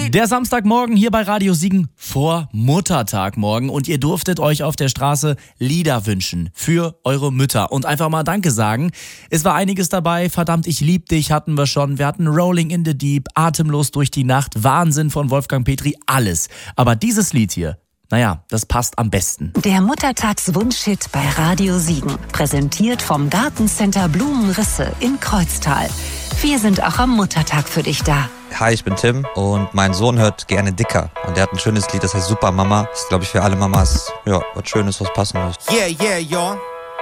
Der Samstagmorgen hier bei Radio Siegen vor Muttertag morgen und ihr durftet euch auf der Straße Lieder wünschen für eure Mütter und einfach mal Danke sagen. Es war einiges dabei, verdammt, ich lieb dich hatten wir schon, wir hatten Rolling in the Deep, Atemlos durch die Nacht, Wahnsinn von Wolfgang Petri, alles. Aber dieses Lied hier, naja, das passt am besten. Der Muttertagswunschhit bei Radio Siegen, präsentiert vom Gartencenter Blumenrisse in Kreuztal. Wir sind auch am Muttertag für dich da. Hi, ich bin Tim und mein Sohn hört gerne Dicker. Und der hat ein schönes Lied, das heißt Super Mama. Das ist, glaube ich, für alle Mamas, ja, was Schönes, was Passendes. Yeah, y'all.